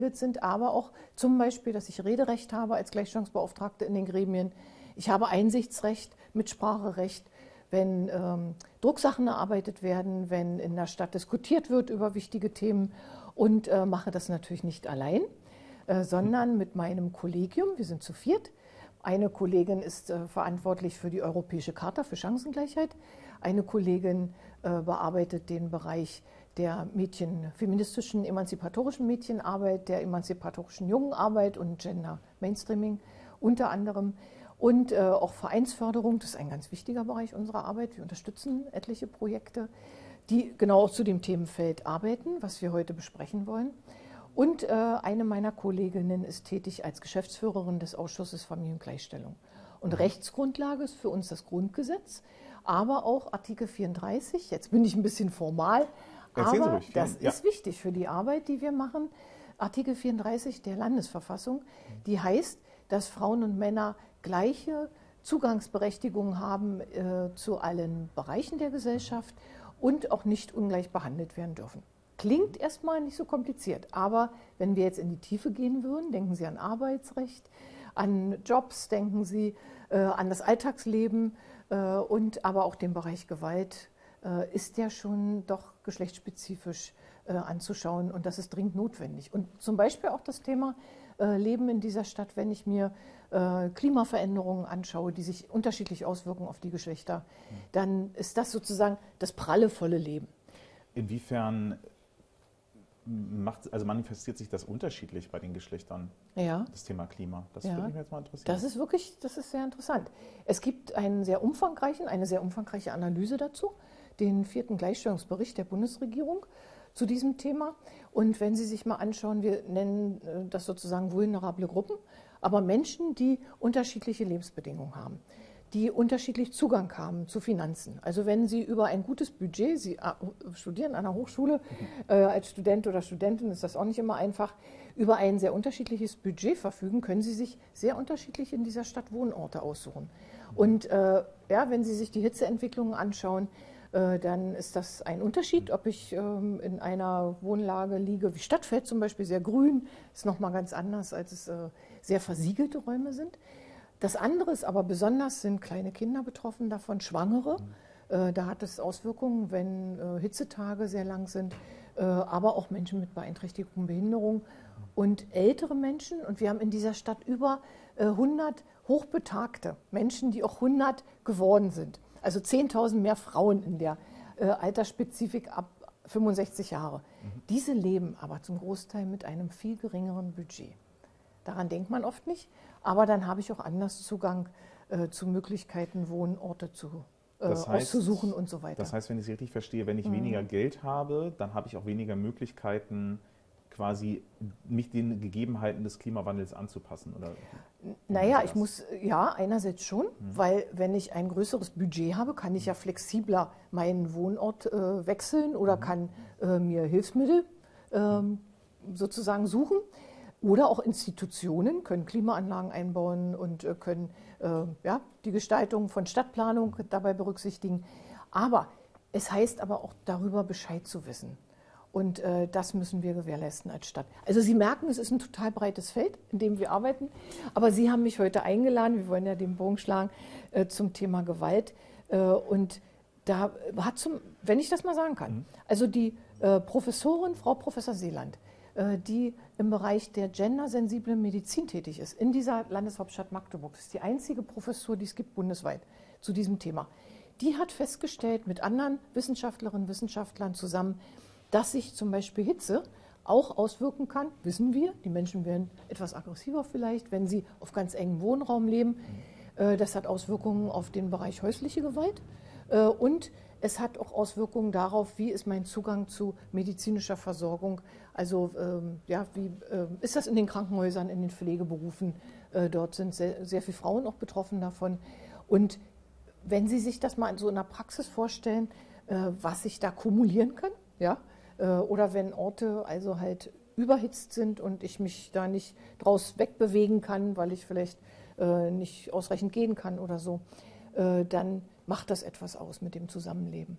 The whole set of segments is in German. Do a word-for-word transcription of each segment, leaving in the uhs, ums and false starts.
sind, aber auch zum Beispiel, dass ich Rederecht habe als Gleichstellungsbeauftragte in den Gremien. Ich habe Einsichtsrecht, Mitspracherecht, wenn ähm, Drucksachen erarbeitet werden, wenn in der Stadt diskutiert wird über wichtige Themen und äh, mache das natürlich nicht allein, äh, sondern mit meinem Kollegium. Wir sind zu viert. Eine Kollegin ist äh, verantwortlich für die Europäische Charta für Chancengleichheit. Eine Kollegin äh, bearbeitet den Bereich der Mädchen, feministischen, emanzipatorischen Mädchenarbeit, der emanzipatorischen Jungenarbeit und Gender Mainstreaming unter anderem. Und äh, auch Vereinsförderung, das ist ein ganz wichtiger Bereich unserer Arbeit. Wir unterstützen etliche Projekte, die genau zu dem Themenfeld arbeiten, was wir heute besprechen wollen. Und äh, eine meiner Kolleginnen ist tätig als Geschäftsführerin des Ausschusses Familiengleichstellung. Und Rechtsgrundlage ist für uns das Grundgesetz, aber auch Artikel vierunddreißig. Jetzt bin ich ein bisschen formal, Erzählen Sie aber ruhig, das ja. ist wichtig für die Arbeit, die wir machen. Artikel vierunddreißig der Landesverfassung, die heißt, dass Frauen und Männer gleiche Zugangsberechtigung haben äh, zu allen Bereichen der Gesellschaft und auch nicht ungleich behandelt werden dürfen. Klingt erstmal nicht so kompliziert, aber wenn wir jetzt in die Tiefe gehen würden, denken Sie an Arbeitsrecht, an Jobs, denken Sie äh, an das Alltagsleben äh, und aber auch den Bereich Gewalt, äh, ist der schon doch geschlechtsspezifisch äh, anzuschauen und das ist dringend notwendig. Und zum Beispiel auch das Thema äh, Leben in dieser Stadt, wenn ich mir äh, Klimaveränderungen anschaue, die sich unterschiedlich auswirken auf die Geschlechter, dann ist das sozusagen das prallevolle Leben. Inwiefern macht, also manifestiert sich das unterschiedlich bei den Geschlechtern, ja. das Thema Klima? Das ja. würde mich jetzt mal interessieren. Das ist wirklich, das ist sehr interessant. Es gibt einen sehr umfangreichen, eine sehr umfangreiche Analyse dazu, den vierten Gleichstellungsbericht der Bundesregierung zu diesem Thema. Und wenn Sie sich mal anschauen, wir nennen das sozusagen vulnerable Gruppen, aber Menschen, die unterschiedliche Lebensbedingungen haben, die unterschiedlich Zugang haben zu Finanzen. Also wenn Sie über ein gutes Budget, Sie studieren an der Hochschule, äh, als Student oder Studentin ist das auch nicht immer einfach, über ein sehr unterschiedliches Budget verfügen, können Sie sich sehr unterschiedlich in dieser Stadt Wohnorte aussuchen. Und äh, ja, wenn Sie sich die Hitzeentwicklungen anschauen, äh, dann ist das ein Unterschied, ob ich ähm, in einer Wohnlage liege, wie Stadtfeld zum Beispiel, sehr grün, ist nochmal ganz anders, als es äh, sehr versiegelte Räume sind. Das andere ist aber besonders, sind kleine Kinder betroffen davon, Schwangere. Äh, da hat es Auswirkungen, wenn äh, Hitzetage sehr lang sind, äh, aber auch Menschen mit Beeinträchtigung, Behinderung und ältere Menschen. Und wir haben in dieser Stadt über äh, hundert hochbetagte Menschen, die auch hundert geworden sind. Also zehntausend mehr Frauen in der äh, Altersspezifik ab fünfundsechzig Jahre. Mhm. Diese leben aber zum Großteil mit einem viel geringeren Budget. Daran denkt man oft nicht, aber dann habe ich auch anders Zugang äh, zu Möglichkeiten, Wohnorte zu, äh, das heißt, auszusuchen und so weiter. Das heißt, wenn ich es richtig verstehe, wenn ich mhm. weniger Geld habe, dann habe ich auch weniger Möglichkeiten, quasi mich den Gegebenheiten des Klimawandels anzupassen, oder? Naja, ich muss, ja, einerseits schon, mhm. weil wenn ich ein größeres Budget habe, kann ich ja flexibler meinen Wohnort äh, wechseln oder mhm. kann äh, mir Hilfsmittel äh, sozusagen suchen. Oder auch Institutionen können Klimaanlagen einbauen und äh, können äh, ja, die Gestaltung von Stadtplanung dabei berücksichtigen. Aber es heißt aber auch darüber Bescheid zu wissen. Und äh, das müssen wir gewährleisten als Stadt. Also Sie merken, es ist ein total breites Feld, in dem wir arbeiten. Aber Sie haben mich heute eingeladen, wir wollen ja den Bogen schlagen, äh, zum Thema Gewalt. Äh, und da hat zum, wenn ich das mal sagen kann, mhm. also die äh, Professorin, Frau Professor Seeland, die im Bereich der gendersensiblen Medizin tätig ist, in dieser Landeshauptstadt Magdeburg. Das ist die einzige Professur, die es gibt bundesweit zu diesem Thema. Die hat festgestellt, mit anderen Wissenschaftlerinnen und Wissenschaftlern zusammen, dass sich zum Beispiel Hitze auch auswirken kann, wissen wir. Die Menschen werden etwas aggressiver vielleicht, wenn sie auf ganz engem Wohnraum leben. Das hat Auswirkungen auf den Bereich häusliche Gewalt. Und es hat auch Auswirkungen darauf, wie ist mein Zugang zu medizinischer Versorgung. Also ähm, ja, wie äh, ist das in den Krankenhäusern, in den Pflegeberufen? Äh, dort sind sehr, sehr viele Frauen auch betroffen davon. Und wenn Sie sich das mal so in der Praxis vorstellen, äh, was sich da kumulieren kann, ja, äh, oder wenn Orte also halt überhitzt sind und ich mich da nicht draus wegbewegen kann, weil ich vielleicht äh, nicht ausreichend gehen kann oder so, äh, dann macht das etwas aus mit dem Zusammenleben.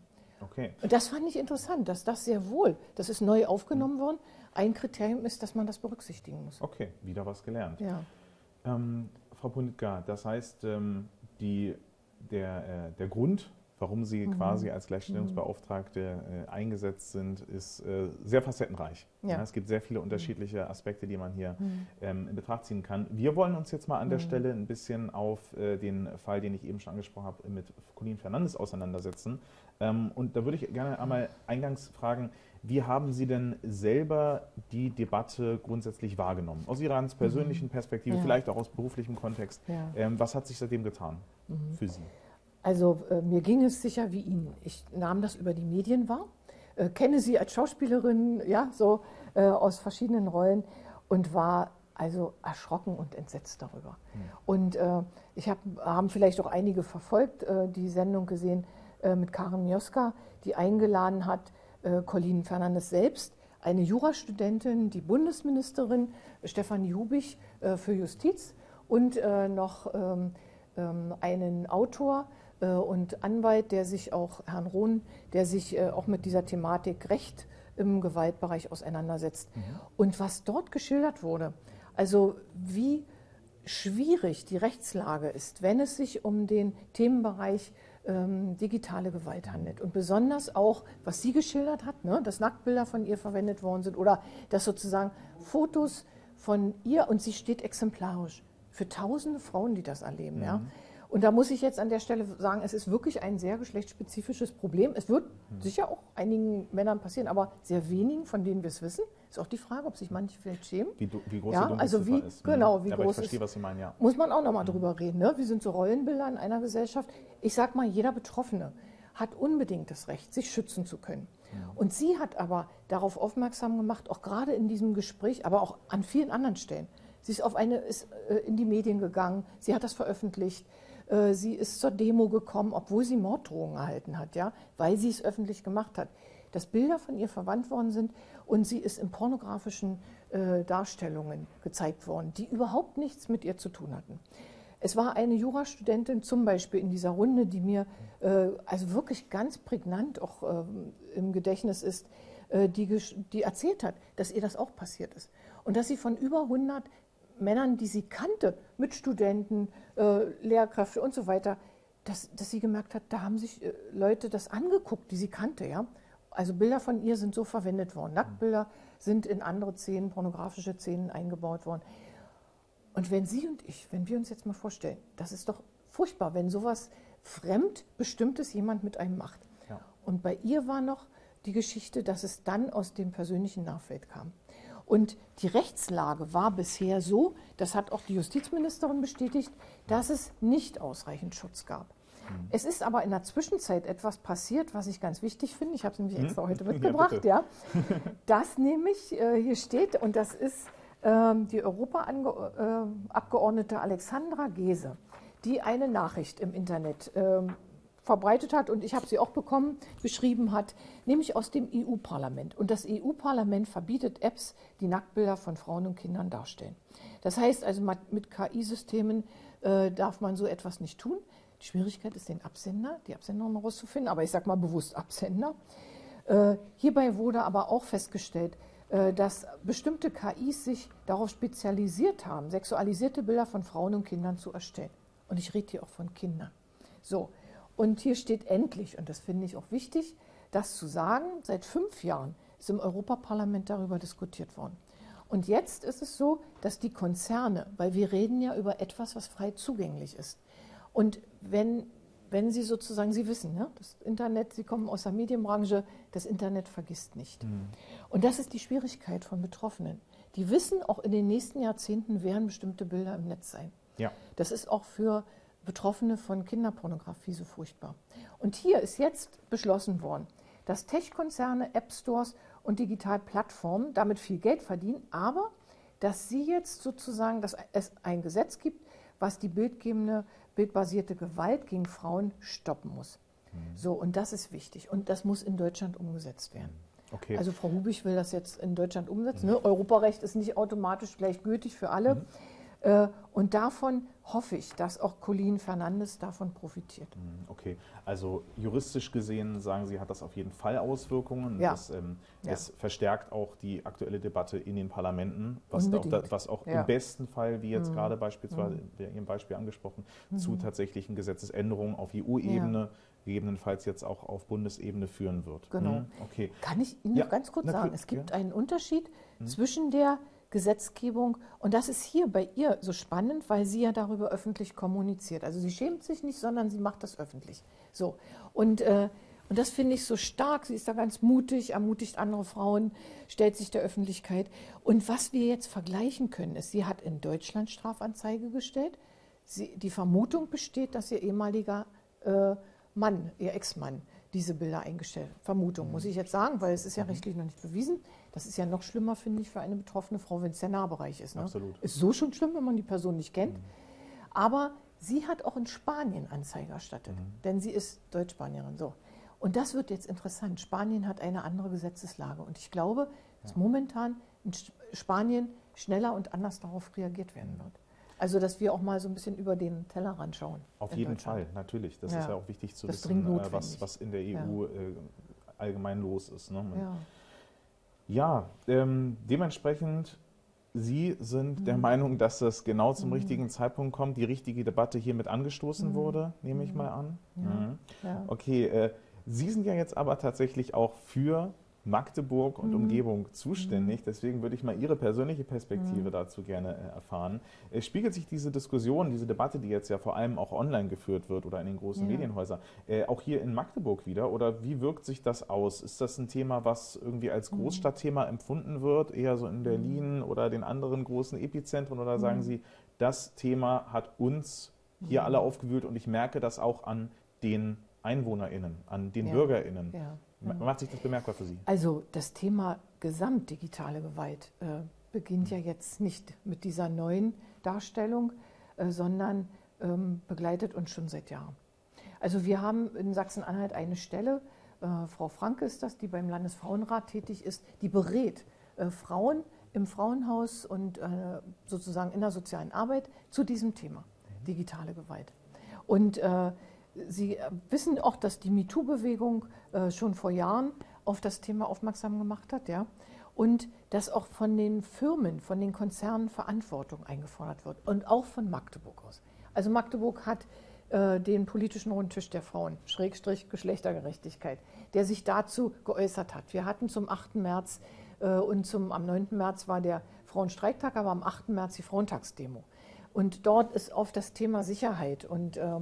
Okay. Und das fand ich interessant, dass das sehr wohl, das ist neu aufgenommen worden, ein Kriterium ist, dass man das berücksichtigen muss. Okay, wieder was gelernt. Ja. Ähm, Frau Ponitka, das heißt, ähm, die, der, äh, der Grund, warum Sie mhm. quasi als Gleichstellungsbeauftragte äh, eingesetzt sind, ist äh, sehr facettenreich. Ja. Ja, es gibt sehr viele unterschiedliche Aspekte, die man hier mhm. ähm, in Betracht ziehen kann. Wir wollen uns jetzt mal an der mhm. Stelle ein bisschen auf äh, den Fall, den ich eben schon angesprochen habe, mit Colin Fernandes auseinandersetzen. Ähm, und da würde ich gerne einmal eingangs fragen, wie haben Sie denn selber die Debatte grundsätzlich wahrgenommen? Aus Ihrer ganz persönlichen Perspektive, ja. vielleicht auch aus beruflichem Kontext. Ja. Ähm, was hat sich seitdem getan mhm. für Sie? Also äh, mir ging es sicher wie Ihnen. Ich nahm das über die Medien wahr, äh, kenne Sie als Schauspielerin, ja, so äh, aus verschiedenen Rollen und war also erschrocken und entsetzt darüber. Mhm. Und äh, ich habe haben vielleicht auch einige verfolgt, äh, die Sendung gesehen äh, mit Karen Mioska, die eingeladen hat, äh, Colin Fernandes selbst, eine Jurastudentin, die Bundesministerin Stefanie Hubich äh, für Justiz und äh, noch ähm, ähm, einen Autor und Anwalt, der sich auch, Herrn Rohn, der sich äh, auch mit dieser Thematik Recht im Gewaltbereich auseinandersetzt. Mhm. Und was dort geschildert wurde, also wie schwierig die Rechtslage ist, wenn es sich um den Themenbereich ähm, digitale Gewalt handelt. Und besonders auch, was sie geschildert hat, ne, dass Nacktbilder von ihr verwendet worden sind oder dass sozusagen Fotos von ihr, und sie steht exemplarisch für tausende Frauen, die das erleben, mhm. ja. Und da muss ich jetzt an der Stelle sagen, es ist wirklich ein sehr geschlechtsspezifisches Problem. Es wird hm. sicher auch einigen Männern passieren, aber sehr wenigen, von denen wir es wissen. Ist auch die Frage, ob sich manche vielleicht schämen. Wie, wie groß ja, die also wie, ist. Genau, wie ja, aber groß ich verstehe, ist, was Sie meinen, ja. Muss man auch noch mal hm. drüber reden. Ne? Wie sind so Rollenbilder in einer Gesellschaft? Ich sag mal, jeder Betroffene hat unbedingt das Recht, sich schützen zu können. Hm. Und sie hat aber darauf aufmerksam gemacht, auch gerade in diesem Gespräch, aber auch an vielen anderen Stellen. Sie ist, auf eine, ist äh, in die Medien gegangen, sie hat das veröffentlicht. Sie ist zur Demo gekommen, obwohl sie Morddrohungen erhalten hat, ja, weil sie es öffentlich gemacht hat. Dass Bilder von ihr verwandt worden sind und sie ist in pornografischen äh, Darstellungen gezeigt worden, die überhaupt nichts mit ihr zu tun hatten. Es war eine Jurastudentin zum Beispiel in dieser Runde, die mir äh, also wirklich ganz prägnant auch äh, im Gedächtnis ist, äh, die, die erzählt hat, dass ihr das auch passiert ist. Und dass sie von über hundert Männern, die sie kannte, Mitstudenten, äh, Lehrkräfte und so weiter, dass, dass sie gemerkt hat, da haben sich äh, Leute das angeguckt, die sie kannte. Ja? Also Bilder von ihr sind so verwendet worden. Nacktbilder sind in andere Szenen, pornografische Szenen eingebaut worden. Und wenn Sie und ich, wenn wir uns jetzt mal vorstellen, das ist doch furchtbar, wenn sowas Fremdbestimmtes jemand mit einem macht. Ja. Und bei ihr war noch die Geschichte, dass es dann aus dem persönlichen Nachfeld kam. Und die Rechtslage war bisher so, das hat auch die Justizministerin bestätigt, dass es nicht ausreichend Schutz gab. Mhm. Es ist aber in der Zwischenzeit etwas passiert, was ich ganz wichtig finde. Ich habe es nämlich mhm. extra heute mitgebracht. Ja, ja. Das nämlich äh, hier steht, und das ist ähm, die Europaabgeordnete Alexandra Gese, die eine Nachricht im Internet ähm, verbreitet hat, und ich habe sie auch bekommen, beschrieben hat, nämlich aus dem E U-Parlament. Und das E U-Parlament verbietet Apps, die Nacktbilder von Frauen und Kindern darstellen. Das heißt also, mit K I-Systemen äh, darf man so etwas nicht tun. Die Schwierigkeit ist, den Absender, die Absenderin herauszufinden, aber ich sage mal bewusst Absender. Äh, hierbei wurde aber auch festgestellt, äh, dass bestimmte K Is sich darauf spezialisiert haben, sexualisierte Bilder von Frauen und Kindern zu erstellen. Und ich rede hier auch von Kindern. So. Und hier steht endlich, und das finde ich auch wichtig, das zu sagen, seit fünf Jahren ist im Europaparlament darüber diskutiert worden. Und jetzt ist es so, dass die Konzerne, weil wir reden ja über etwas, was frei zugänglich ist. Und wenn, wenn Sie sozusagen, Sie wissen, ja, das Internet, Sie kommen aus der Medienbranche, das Internet vergisst nicht. Mhm. Und das ist die Schwierigkeit von Betroffenen. Die wissen, auch in den nächsten Jahrzehnten werden bestimmte Bilder im Netz sein. Ja. Das ist auch für Betroffene von Kinderpornografie so furchtbar. Und hier ist jetzt beschlossen worden, dass Tech-Konzerne, App-Stores und Digitalplattformen damit viel Geld verdienen, aber dass sie jetzt sozusagen, dass es ein Gesetz gibt, was die bildgebende, bildbasierte Gewalt gegen Frauen stoppen muss. Mhm. So, und das ist wichtig. Und das muss in Deutschland umgesetzt werden. Okay. Also Frau Hubich will das jetzt in Deutschland umsetzen. Mhm. Ne? Europarecht ist nicht automatisch gleich gültig für alle. Mhm. Äh, und davon hoffe ich, dass auch Colleen Fernandes davon profitiert. Okay, also juristisch gesehen sagen Sie, hat das auf jeden Fall Auswirkungen. Ja. Das, ähm, Ja. Es verstärkt auch die aktuelle Debatte in den Parlamenten, was auch, Unbedingt. was auch Ja. im besten Fall, wie jetzt Mhm. gerade beispielsweise Mhm. in Ihrem Beispiel angesprochen, Mhm. zu tatsächlichen Gesetzesänderungen auf E U-Ebene, ja. gegebenenfalls jetzt auch auf Bundesebene führen wird. Genau. Mhm. Okay. Kann ich Ihnen Ja, noch ganz kurz sagen, es gibt ja. einen Unterschied Mhm. zwischen der Gesetzgebung, und das ist hier bei ihr so spannend, weil sie ja darüber öffentlich kommuniziert. Also sie schämt sich nicht, sondern sie macht das öffentlich. So. Und, äh, und das finde ich so stark. Sie ist da ganz mutig, ermutigt andere Frauen, stellt sich der Öffentlichkeit. Und was wir jetzt vergleichen können, ist, sie hat in Deutschland Strafanzeige gestellt. Sie, die Vermutung besteht, dass ihr ehemaliger äh, Mann, ihr Ex-Mann, diese Bilder eingestellt hat. Vermutung, muss ich jetzt sagen, weil es ist ja rechtlich noch nicht bewiesen. Das ist ja noch schlimmer, finde ich, für eine betroffene Frau, wenn es der Nahbereich ist. Ne? Absolut. Ist so schon schlimm, wenn man die Person nicht kennt. Mhm. Aber sie hat auch in Spanien Anzeige erstattet, mhm. denn sie ist Deutsch-Spanierin. So. Und das wird jetzt interessant. Spanien hat eine andere Gesetzeslage. Und ich glaube, dass ja. momentan in Spanien schneller und anders darauf reagiert werden wird. Also, dass wir auch mal so ein bisschen über den Tellerrand schauen. Auf jeden Fall, natürlich. Das ja. ist ja auch wichtig zu das wissen, was, was in der E U ja. äh, allgemein los ist. Ne? Ja, ja ähm, dementsprechend, Sie sind mhm. der Meinung, dass das genau zum mhm. richtigen Zeitpunkt kommt, die richtige Debatte hiermit angestoßen mhm. wurde, nehme ich mal an. Ja. Mhm. Ja. Okay, äh, Sie sind ja jetzt aber tatsächlich auch für Magdeburg und mhm. Umgebung zuständig. Deswegen würde ich mal Ihre persönliche Perspektive mhm. dazu gerne äh, erfahren. Es spiegelt sich diese Diskussion, diese Debatte, die jetzt ja vor allem auch online geführt wird oder in den großen ja. Medienhäusern, äh, auch hier in Magdeburg wieder? Oder wie wirkt sich das aus? Ist das ein Thema, was irgendwie als Großstadtthema empfunden wird, eher so in Berlin mhm. oder den anderen großen Epizentren? Oder sagen mhm. Sie, das Thema hat uns hier mhm. alle aufgewühlt und ich merke das auch an den EinwohnerInnen, an den ja. BürgerInnen? Ja. Macht sich das bemerkbar für Sie? Also das Thema gesamtdigitale Gewalt äh, beginnt ja jetzt nicht mit dieser neuen Darstellung, äh, sondern ähm, begleitet uns schon seit Jahren. Also wir haben in Sachsen-Anhalt eine Stelle, äh, Frau Franke ist das, die beim Landesfrauenrat tätig ist, die berät äh, Frauen im Frauenhaus und äh, sozusagen in der sozialen Arbeit zu diesem Thema, digitale Gewalt. Und äh, Sie wissen auch, dass die MeToo-Bewegung äh, schon vor Jahren auf das Thema aufmerksam gemacht hat, ja, und dass auch von den Firmen, von den Konzernen Verantwortung eingefordert wird und auch von Magdeburg aus. Also Magdeburg hat äh, den politischen Rundtisch der Frauen, Schrägstrich Geschlechtergerechtigkeit, der sich dazu geäußert hat. Wir hatten zum achten März äh, und zum, am neunten März war der Frauenstreiktag, aber am achten März die Frauentagsdemo. Und dort ist auf das Thema Sicherheit und äh,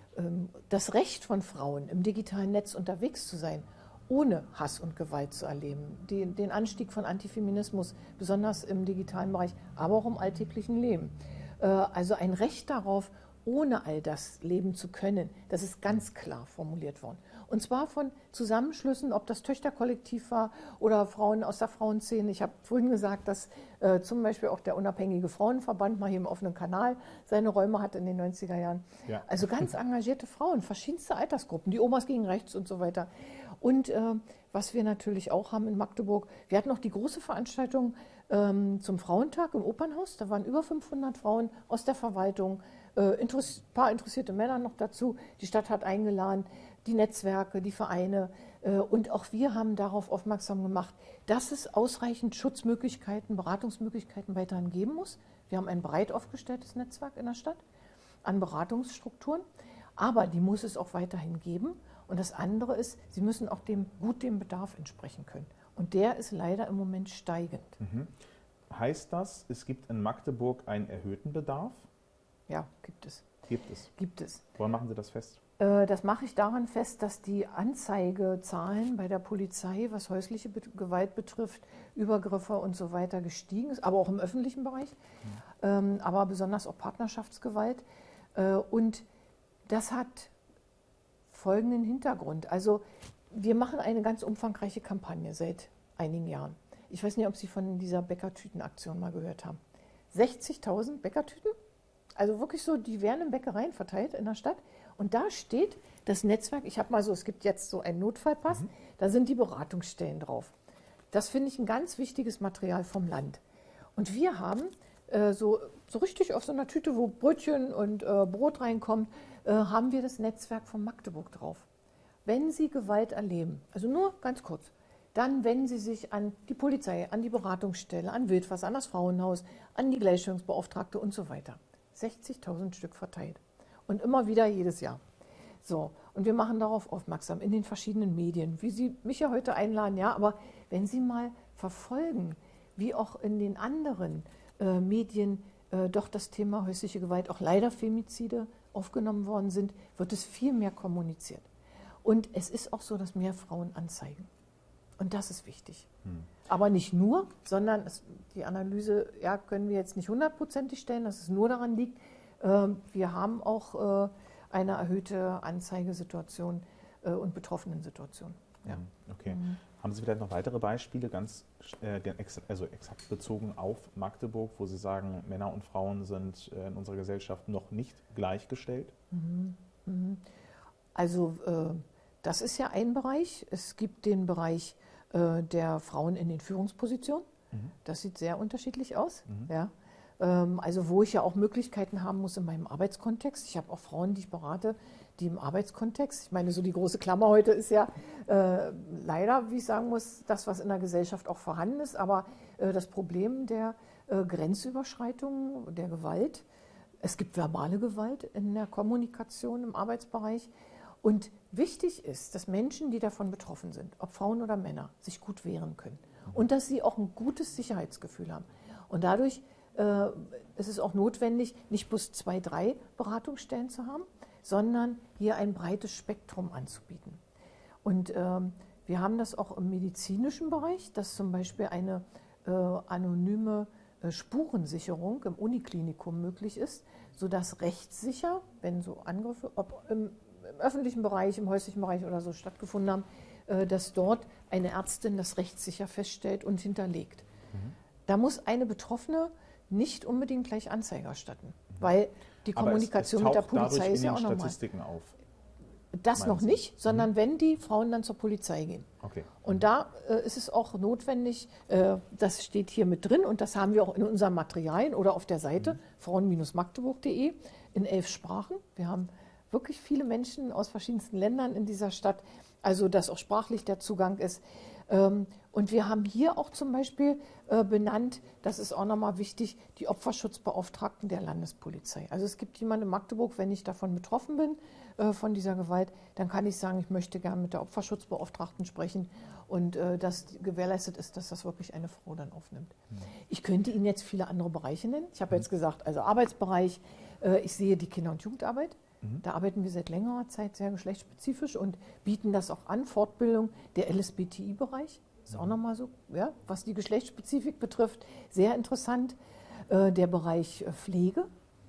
das Recht von Frauen, im digitalen Netz unterwegs zu sein, ohne Hass und Gewalt zu erleben, den, den Anstieg von Antifeminismus, besonders im digitalen Bereich, aber auch im alltäglichen Leben. Also ein Recht darauf, ohne all das leben zu können, das ist ganz klar formuliert worden. Und zwar von Zusammenschlüssen, ob das Töchterkollektiv war oder Frauen aus der Frauenszene. Ich habe vorhin gesagt, dass äh, zum Beispiel auch der Unabhängige Frauenverband mal hier im offenen Kanal seine Räume hatte in den neunziger Jahren. Ja. Also ganz engagierte Frauen, verschiedenste Altersgruppen, die Omas gegen rechts und so weiter. Und äh, was wir natürlich auch haben in Magdeburg, wir hatten noch die große Veranstaltung ähm, zum Frauentag im Opernhaus. Da waren über fünfhundert Frauen aus der Verwaltung, ein äh, paar interessierte Männer noch dazu. Die Stadt hat eingeladen, die Netzwerke, die Vereine. Äh, und auch wir haben darauf aufmerksam gemacht, dass es ausreichend Schutzmöglichkeiten, Beratungsmöglichkeiten weiterhin geben muss. Wir haben ein breit aufgestelltes Netzwerk in der Stadt an Beratungsstrukturen. Aber die muss es auch weiterhin geben. Und das andere ist, sie müssen auch dem, gut dem Bedarf entsprechen können. Und der ist leider im Moment steigend. Mhm. Heißt das, es gibt in Magdeburg einen erhöhten Bedarf? Ja, gibt es. Gibt es? Gibt es. Woran machen Sie das fest? Das mache ich daran fest, dass die Anzeigezahlen bei der Polizei, was häusliche Gewalt betrifft, Übergriffe und so weiter gestiegen ist, aber auch im öffentlichen Bereich, mhm. aber besonders auch Partnerschaftsgewalt. Und das hat folgenden Hintergrund. Also wir machen eine ganz umfangreiche Kampagne seit einigen Jahren. Ich weiß nicht, ob Sie von dieser Bäckertütenaktion mal gehört haben. sechzigtausend Bäckertüten, also wirklich so, die werden in Bäckereien verteilt in der Stadt. Und da steht das Netzwerk, ich habe mal so, es gibt jetzt so einen Notfallpass, mhm. da sind die Beratungsstellen drauf. Das finde ich ein ganz wichtiges Material vom Land. Und wir haben äh, so, so richtig auf so einer Tüte, wo Brötchen und äh, Brot reinkommt, äh, haben wir das Netzwerk von Magdeburg drauf. Wenn Sie Gewalt erleben, also nur ganz kurz, dann wenden Sie sich an die Polizei, an die Beratungsstelle, an Wildwas, an das Frauenhaus, an die Gleichstellungsbeauftragte und so weiter. sechzigtausend Stück verteilt. Und immer wieder jedes Jahr. So, und wir machen darauf aufmerksam in den verschiedenen Medien, wie Sie mich ja heute einladen, ja, aber wenn Sie mal verfolgen, wie auch in den anderen äh, Medien äh, doch das Thema häusliche Gewalt, auch leider Femizide aufgenommen worden sind, wird es viel mehr kommuniziert. Und es ist auch so, dass mehr Frauen anzeigen. Und das ist wichtig. Hm. Aber nicht nur, sondern es, die Analyse ja, können wir jetzt nicht hundertprozentig stellen, dass es nur daran liegt. Äh, wir haben auch äh, eine erhöhte Anzeigesituation äh, und Betroffenensituation. Ja. Okay. Mhm. Haben Sie vielleicht noch weitere Beispiele, ganz äh, ex, also exakt bezogen auf Magdeburg, wo Sie sagen, Männer und Frauen sind äh, in unserer Gesellschaft noch nicht gleichgestellt? Mhm. Mhm. Also äh, das ist ja ein Bereich. Es gibt den Bereich äh, der Frauen in den Führungspositionen. Mhm. Das sieht sehr unterschiedlich aus. Mhm. Ja. Ähm, also wo ich ja auch Möglichkeiten haben muss in meinem Arbeitskontext. Ich habe auch Frauen, die ich berate, die im Arbeitskontext, ich meine, so die große Klammer heute ist ja äh, leider, wie ich sagen muss, das, was in der Gesellschaft auch vorhanden ist, aber äh, das Problem der äh, Grenzüberschreitung, der Gewalt. Es gibt verbale Gewalt in der Kommunikation im Arbeitsbereich. Und wichtig ist, dass Menschen, die davon betroffen sind, ob Frauen oder Männer, sich gut wehren können. Und dass sie auch ein gutes Sicherheitsgefühl haben. Und dadurch äh, ist es auch notwendig, nicht bloß zwei, drei Beratungsstellen zu haben, sondern hier ein breites Spektrum anzubieten. Und ähm, wir haben das auch im medizinischen Bereich, dass zum Beispiel eine äh, anonyme äh, Spurensicherung im Uniklinikum möglich ist, sodass rechtssicher, wenn so Angriffe, ob im, im öffentlichen Bereich, im häuslichen Bereich oder so stattgefunden haben, äh, dass dort eine Ärztin das rechtssicher feststellt und hinterlegt. Mhm. Da muss eine Betroffene nicht unbedingt gleich Anzeige erstatten, weil die Kommunikation Aber es, es mit der Polizei ist ja auch nochmal. Statistiken auf. Das noch Sie? nicht, sondern mhm. wenn die Frauen dann zur Polizei gehen. Okay. Und da äh, ist es auch notwendig, äh, das steht hier mit drin und das haben wir auch in unseren Materialien oder auf der Seite mhm. frauen Bindestrich magdeburg punkt de in elf Sprachen. Wir haben wirklich viele Menschen aus verschiedensten Ländern in dieser Stadt, also dass auch sprachlich der Zugang ist. Und wir haben hier auch zum Beispiel benannt, das ist auch nochmal wichtig, die Opferschutzbeauftragten der Landespolizei. Also es gibt jemanden in Magdeburg, wenn ich davon betroffen bin, von dieser Gewalt, dann kann ich sagen, ich möchte gerne mit der Opferschutzbeauftragten sprechen und dass gewährleistet ist, dass das wirklich eine Frau dann aufnimmt. Mhm. Ich könnte Ihnen jetzt viele andere Bereiche nennen. Ich habe mhm. jetzt gesagt, also Arbeitsbereich, ich sehe die Kinder- und Jugendarbeit. Mhm. Da arbeiten wir seit längerer Zeit sehr geschlechtsspezifisch und bieten das auch an, Fortbildung, der L S B T I-Bereich. Ist auch nochmal so, ja, was die Geschlechtsspezifik betrifft, sehr interessant. Äh, der Bereich Pflege,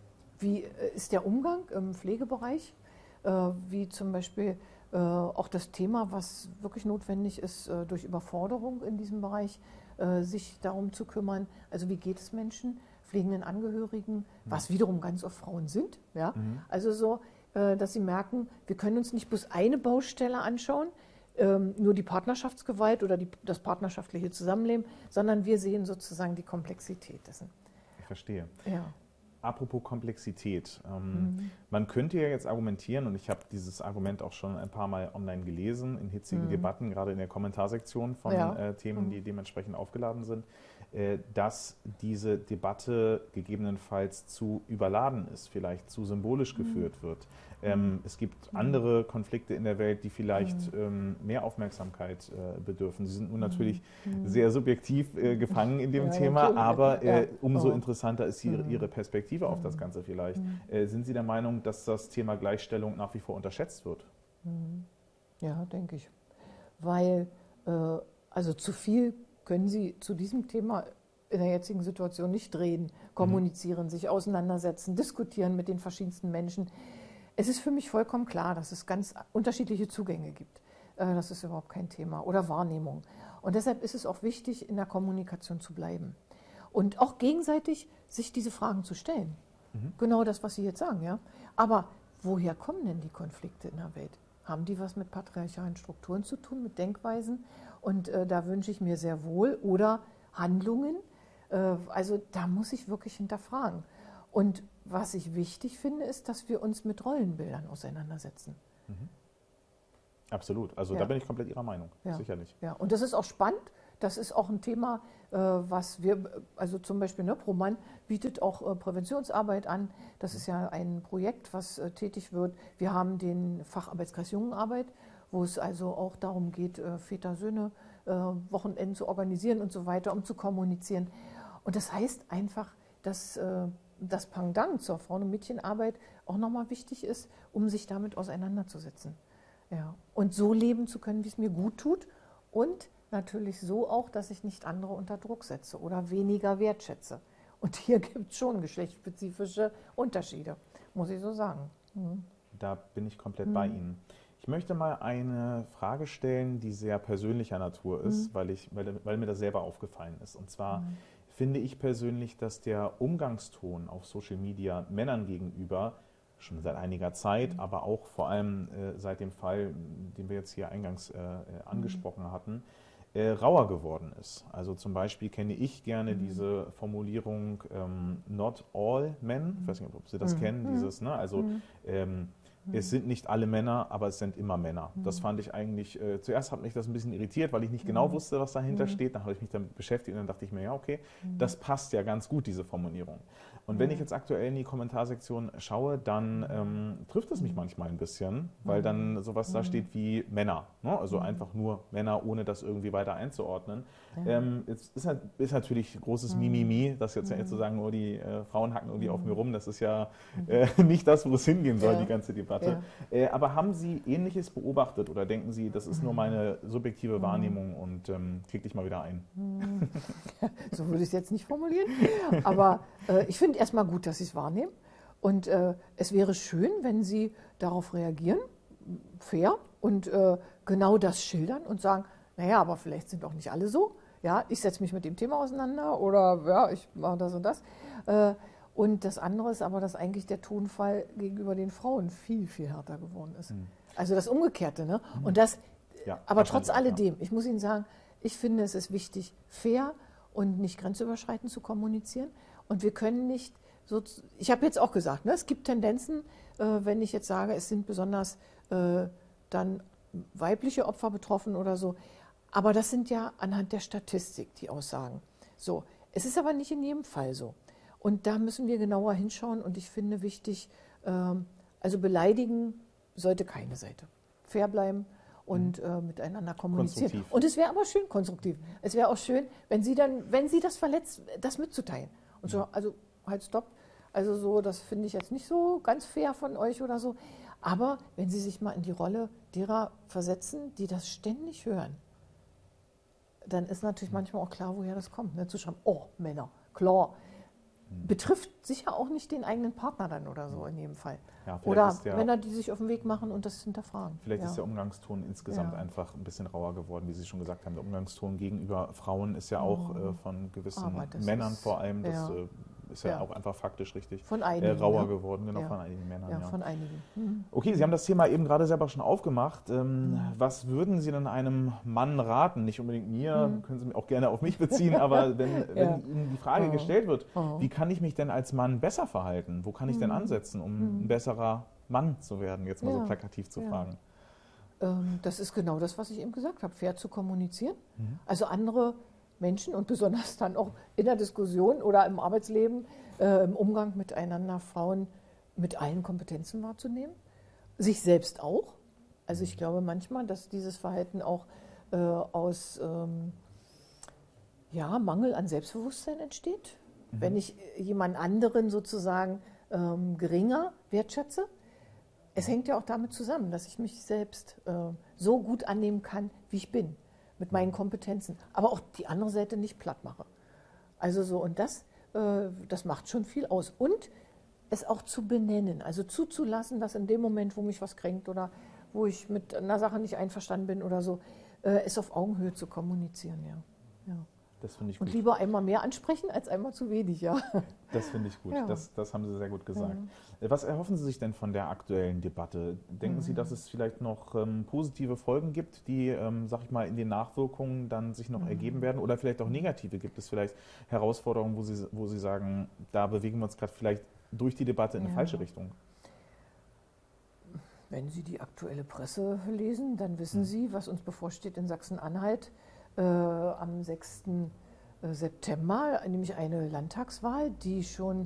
wie äh, ist der Umgang im Pflegebereich? Äh, wie zum Beispiel äh, auch das Thema, was wirklich notwendig ist, äh, durch Überforderung in diesem Bereich, äh, sich darum zu kümmern. Also wie geht es Menschen, pflegenden Angehörigen, was wiederum ganz oft Frauen sind. Ja? Mhm. Also so, äh, dass sie merken, wir können uns nicht bloß eine Baustelle anschauen, Ähm, nur die Partnerschaftsgewalt oder die, das partnerschaftliche Zusammenleben, sondern wir sehen sozusagen die Komplexität dessen. Ich verstehe. Ja. Apropos Komplexität. Ähm, mhm. Man könnte ja jetzt argumentieren, und ich habe dieses Argument auch schon ein paar Mal online gelesen, in hitzigen mhm. Debatten, gerade in der Kommentarsektion von ja. äh, Themen, mhm. die dementsprechend aufgeladen sind, äh, dass diese Debatte gegebenenfalls zu überladen ist, vielleicht zu symbolisch mhm. geführt wird. Ähm, es gibt andere Konflikte in der Welt, die vielleicht ähm, mehr Aufmerksamkeit äh, bedürfen. Sie sind nun natürlich mhm. sehr subjektiv äh, gefangen in dem ja, Thema, natürlich. aber äh, umso oh. interessanter ist ihre, ihre Perspektive mhm. auf das Ganze vielleicht. Mhm. Äh, sind Sie der Meinung, dass das Thema Gleichstellung nach wie vor unterschätzt wird? Mhm. Ja, denke ich. Weil, äh, also zu viel können Sie zu diesem Thema in der jetzigen Situation nicht reden, kommunizieren, mhm. sich auseinandersetzen, diskutieren mit den verschiedensten Menschen. Es ist für mich vollkommen klar, dass es ganz unterschiedliche Zugänge gibt. Das ist überhaupt kein Thema. Oder Wahrnehmung. Und deshalb ist es auch wichtig, in der Kommunikation zu bleiben. Und auch gegenseitig sich diese Fragen zu stellen. Mhm. Genau das, was Sie jetzt sagen. Ja? Aber woher kommen denn die Konflikte in der Welt? Haben die was mit patriarchalen Strukturen zu tun, mit Denkweisen? Und äh, da wünsche ich mir sehr wohl. Oder Handlungen, Äh, also da muss ich wirklich hinterfragen. Und was ich wichtig finde, ist, dass wir uns mit Rollenbildern auseinandersetzen. Mhm. Absolut. Also Ja. da bin ich komplett Ihrer Meinung. Ja. Sicherlich. Ja. Und das ist auch spannend. Das ist auch ein Thema, äh, was wir, also zum Beispiel, ne, ProMann bietet auch äh, Präventionsarbeit an. Das ist ja ein Projekt, was äh, tätig wird. Wir haben den Facharbeitskreis Jungenarbeit, wo es also auch darum geht, äh, Väter-Söhne äh, Wochenenden zu organisieren und so weiter, um zu kommunizieren. Und das heißt einfach, dass äh, das Pendant zur Frauen- und Mädchenarbeit auch nochmal wichtig ist, um sich damit auseinanderzusetzen. Ja. Und so leben zu können, wie es mir gut tut und natürlich so auch, dass ich nicht andere unter Druck setze oder weniger wertschätze. Und hier gibt es schon geschlechtsspezifische Unterschiede, muss ich so sagen. Mhm. Da bin ich komplett mhm. bei Ihnen. Ich möchte mal eine Frage stellen, die sehr persönlicher Natur ist, mhm. weil, ich, weil, weil mir das selber aufgefallen ist. Und zwar mhm. finde ich persönlich, dass der Umgangston auf Social Media Männern gegenüber schon seit einiger Zeit, mhm. aber auch vor allem äh, seit dem Fall, den wir jetzt hier eingangs äh, angesprochen mhm. hatten, äh, rauer geworden ist. Also zum Beispiel kenne ich gerne mhm. diese Formulierung ähm, not all men, mhm. ich weiß nicht, ob Sie das mhm. kennen, mhm. dieses, ne? Also mhm. ähm, es sind nicht alle Männer, aber es sind immer Männer. Mhm. Das fand ich eigentlich, äh, zuerst hat mich das ein bisschen irritiert, weil ich nicht genau wusste, was dahinter mhm. steht. Dann habe ich mich damit beschäftigt und dann dachte ich mir, ja okay, mhm. das passt ja ganz gut, diese Formulierung. Und mhm. wenn ich jetzt aktuell in die Kommentarsektion schaue, dann ähm, trifft es mich manchmal ein bisschen, weil dann sowas mhm. da steht wie Männer. Ne? Also mhm. einfach nur Männer, ohne das irgendwie weiter einzuordnen. Ja. Ähm, es ist, ist natürlich großes mhm. Mimimi, das jetzt mhm. zu sagen, oh, die äh, Frauen hacken irgendwie mhm. auf mir rum. Das ist ja äh, nicht das, wo es hingehen soll, ja. die ganze Debatte. Ja. Äh, aber haben Sie Ähnliches beobachtet oder denken Sie, das ist nur meine subjektive Wahrnehmung und ähm, krieg dich mal wieder ein? So würde ich es jetzt nicht formulieren. Aber äh, ich finde erstmal gut, dass Sie es wahrnehmen. Und äh, es wäre schön, wenn Sie darauf reagieren, fair, und äh, genau das schildern und sagen, naja, aber vielleicht sind auch nicht alle so. Ja, ich setze mich mit dem Thema auseinander oder ja, ich mache das und das. Äh, Und das andere ist aber, dass eigentlich der Tonfall gegenüber den Frauen viel, viel härter geworden ist. Mhm. Also das Umgekehrte. Ne? Mhm. Und das, ja, aber trotz alledem, ja. ich muss Ihnen sagen, ich finde, es ist wichtig, fair und nicht grenzüberschreitend zu kommunizieren. Und wir können nicht, so, ich habe jetzt auch gesagt, ne, es gibt Tendenzen, äh, wenn ich jetzt sage, es sind besonders äh, dann weibliche Opfer betroffen oder so. Aber das sind ja anhand der Statistik die Aussagen. So, es ist aber nicht in jedem Fall so. Und da müssen wir genauer hinschauen und ich finde wichtig, ähm, also beleidigen sollte keine Seite. Fair bleiben und äh, miteinander kommunizieren. Und es wäre aber schön konstruktiv. Es wäre auch schön, wenn Sie dann, wenn Sie das verletzt, das mitzuteilen. Und so, also halt stopp. Also so, das finde ich jetzt nicht so ganz fair von euch oder so. Aber wenn Sie sich mal in die Rolle derer versetzen, die das ständig hören, dann ist natürlich manchmal auch klar, woher das kommt. Ne? Zu schreiben, oh, Männer, klar. Betrifft sicher auch nicht den eigenen Partner dann oder so in jedem Fall. Ja, oder Männer, die sich auf den Weg machen und das hinterfragen. Vielleicht ja. ist der Umgangston insgesamt ja. einfach ein bisschen rauer geworden, wie Sie schon gesagt haben. Der Umgangston gegenüber Frauen ist ja auch äh, von gewissen Männern ist, vor allem, das ja. äh, ist ja, ja auch einfach faktisch richtig von einigen, äh, rauer ne? geworden, genau, ja. von einigen Männern. Ja, ja. von einigen. Mhm. Okay, Sie haben das Thema eben gerade selber schon aufgemacht. Ähm, mhm. Was würden Sie denn einem Mann raten? Nicht unbedingt mir, mhm. können Sie mich auch gerne auf mich beziehen, aber wenn, wenn ja. Ihnen die Frage oh. gestellt wird, oh. wie kann ich mich denn als Mann besser verhalten? Wo kann ich mhm. denn ansetzen, um mhm. ein besserer Mann zu werden? Jetzt mal ja. so plakativ zu ja. fragen. Ähm, das ist genau das, was ich eben gesagt habe, fair zu kommunizieren. Mhm. Also andere Menschen und besonders dann auch in der Diskussion oder im Arbeitsleben, äh, im Umgang miteinander, Frauen mit allen Kompetenzen wahrzunehmen. Sich selbst auch. Also ich glaube manchmal, dass dieses Verhalten auch äh, aus ähm, ja, Mangel an Selbstbewusstsein entsteht. Mhm. Wenn ich jemand anderen sozusagen ähm, geringer wertschätze. Es hängt ja auch damit zusammen, dass ich mich selbst äh, so gut annehmen kann, wie ich bin. Mit meinen Kompetenzen, aber auch die andere Seite nicht platt mache. Also so, und das, äh, das macht schon viel aus. Und es auch zu benennen, also zuzulassen, dass in dem Moment, wo mich was kränkt oder wo ich mit einer Sache nicht einverstanden bin oder so, äh, es auf Augenhöhe zu kommunizieren, ja. ja. Das finde ich Und gut. lieber einmal mehr ansprechen als einmal zu wenig, ja. Das finde ich gut. Ja. Das, das haben Sie sehr gut gesagt. Mhm. Was erhoffen Sie sich denn von der aktuellen Debatte? Denken Mhm. Sie, dass es vielleicht noch ähm, positive Folgen gibt, die, ähm, sag ich mal, in den Nachwirkungen dann sich noch Mhm. ergeben werden? Oder vielleicht auch negative? Gibt es vielleicht Herausforderungen, wo Sie, wo Sie sagen, da bewegen wir uns gerade vielleicht durch die Debatte in eine Ja. falsche Richtung? Wenn Sie die aktuelle Presse lesen, dann wissen Mhm. Sie, was uns bevorsteht in Sachsen-Anhalt äh, am sechsten September, nämlich eine Landtagswahl, die schon